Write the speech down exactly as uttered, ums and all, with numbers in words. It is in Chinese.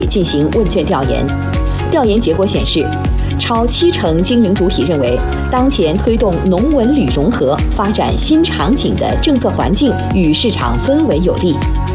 进行问卷调研。调研结果显示，超七成经营主体认为，当前推动农文旅融合、发展新场景的政策环境与市场氛围有利。